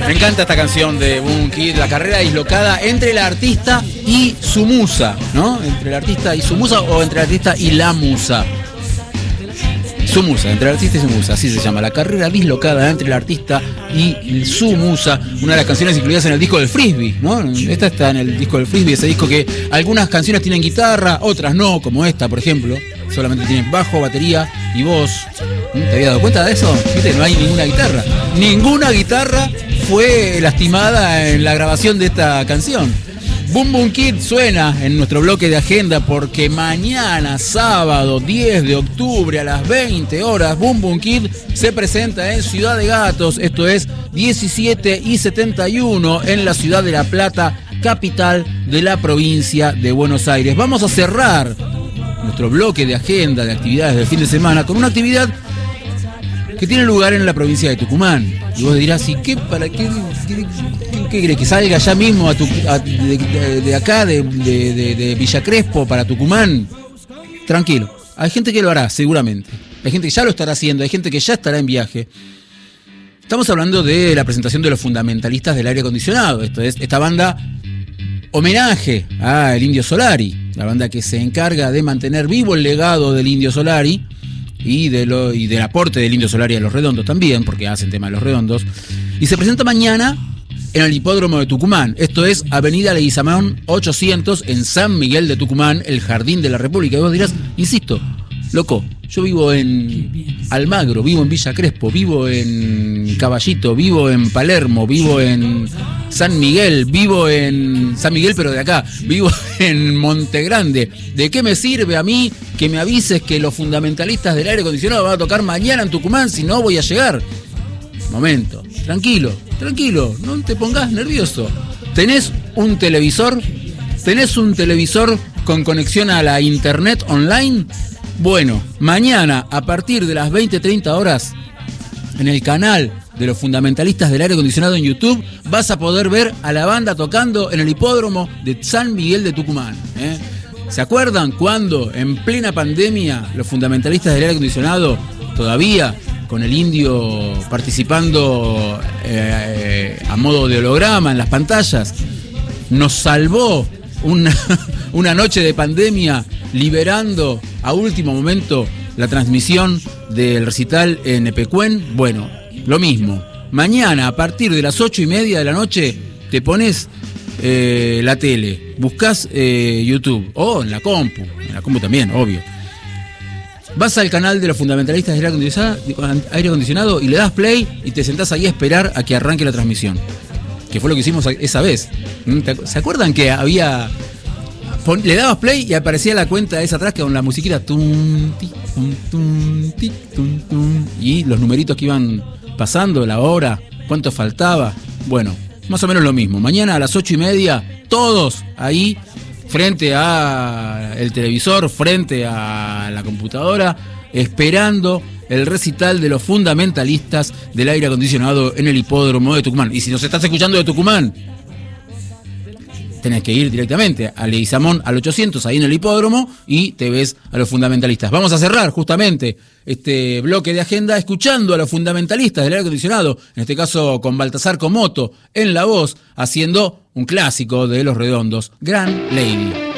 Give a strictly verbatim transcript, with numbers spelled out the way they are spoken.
Me encanta esta canción de Boom Kid, la carrera dislocada entre el artista y su musa, ¿no? Entre el artista y su musa o entre el artista y la musa. Su musa, entre el artista y su musa, así se llama, la carrera dislocada entre el artista y su musa, una de las canciones incluidas en el disco del Frisbee, ¿no? Esta está en el disco del Frisbee, ese disco que algunas canciones tienen guitarra, otras no, como esta, por ejemplo, solamente tienen bajo, batería y voz. ¿Te habías dado cuenta de eso? ¿Viste? No hay ninguna guitarra. Ninguna guitarra fue lastimada en la grabación de esta canción. Boom Boom Kid suena en nuestro bloque de agenda porque mañana, sábado diez de octubre a las veinte horas, Boom Boom Kid se presenta en Ciudad de Gatos, esto es diecisiete y setenta y uno en la ciudad de La Plata, capital de la provincia de Buenos Aires. Vamos a cerrar nuestro bloque de agenda de actividades del fin de semana con una actividad que tiene lugar en la provincia de Tucumán. Y vos dirás, ¿y qué? ¿Para qué? ¿Qué, qué, qué crees? ¿Que salga ya mismo a tu, a, de, de, de acá, de, de, de, de Villa Crespo para Tucumán? Tranquilo. Hay gente que lo hará, seguramente. Hay gente que ya lo estará haciendo, hay gente que ya estará en viaje. Estamos hablando de la presentación de los fundamentalistas del aire acondicionado. Esto es, esta banda homenaje a el Indio Solari, la banda que se encarga de mantener vivo el legado del Indio Solari y, de lo, y del aporte del Indio Solari a Los Redondos también, porque hacen tema de Los Redondos, y se presenta mañana en el hipódromo de Tucumán. Esto es Avenida Leguizamón ochocientos en San Miguel de Tucumán, el Jardín de la República. Y vos dirás, insisto, loco, yo vivo en Almagro, vivo en Villa Crespo, vivo en Caballito, vivo en Palermo, vivo en San Miguel, vivo en San Miguel pero de acá, vivo en Monte Grande. ¿De qué me sirve a mí que me avises que los fundamentalistas del aire acondicionado van a tocar mañana en Tucumán si no voy a llegar? Momento, tranquilo, tranquilo, no te pongas nervioso. ¿Tenés un televisor? ¿Tenés un televisor con conexión a la internet online? Bueno, mañana a partir de las veinte treinta horas en el canal de los fundamentalistas del aire acondicionado en YouTube vas a poder ver a la banda tocando en el hipódromo de San Miguel de Tucumán, ¿eh? ¿Se acuerdan cuando en plena pandemia los fundamentalistas del aire acondicionado, todavía con el Indio participando eh, eh, a modo de holograma en las pantallas, nos salvó una, una noche de pandemia liberando a último momento la transmisión del recital en Epecuén? Bueno, lo mismo. Mañana a partir de las ocho y media de la noche te pones eh, la tele, buscas eh, YouTube o en la compu, en la compu también, obvio. Vas al canal de los fundamentalistas del aire acondicionado, aire acondicionado y le das play y te sentás ahí a esperar a que arranque la transmisión. Que fue lo que hicimos esa vez. ¿Se acuerdan que había... Le dabas play y aparecía la cuenta esa atrás con la musiquita tum, ti, tum, tum, ti, tum, tum, y los numeritos que iban pasando, la hora, cuánto faltaba? Bueno, más o menos lo mismo. Mañana a las ocho y media, todos ahí, frente a el televisor, frente a la computadora, esperando el recital de los fundamentalistas del aire acondicionado en el hipódromo de Tucumán. Y si nos estás escuchando de Tucumán, tenés que ir directamente a Leguizamón al ochocientos, ahí en el hipódromo, y te ves a los fundamentalistas. Vamos a cerrar justamente este bloque de agenda escuchando a los fundamentalistas del aire acondicionado, en este caso con Baltasar Comoto en la voz, haciendo un clásico de Los Redondos, Gran Lady.